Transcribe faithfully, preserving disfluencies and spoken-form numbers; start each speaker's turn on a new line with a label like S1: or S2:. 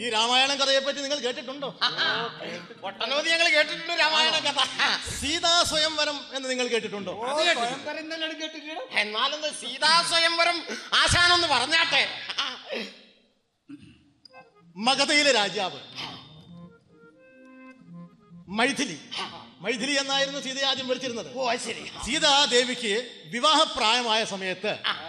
S1: ഈ രാമായണ കഥയെ പറ്റി നിങ്ങൾ കേട്ടിട്ടുണ്ടോ?
S2: ഒട്ടനവധി ഞങ്ങൾ കേട്ടിട്ടുണ്ട് രാമായണ കഥ.
S1: സീതാ സ്വയംവരം എന്ന് നിങ്ങൾ കേട്ടിട്ടുണ്ടോ?
S2: എന്നാലൊന്ന് സീതാ സ്വയംവരം ആശാനൊന്ന് പറഞ്ഞാട്ടെ.
S1: മഗധയിലെ രാജാവ് മൈഥിലി മൈഥിലി എന്നായിരുന്നു സീതയെ ആദ്യം വിളിച്ചിരുന്നത്.
S2: ഓ ശരി.
S1: സീതാദേവിക്ക് വിവാഹപ്രായമായ സമയത്ത്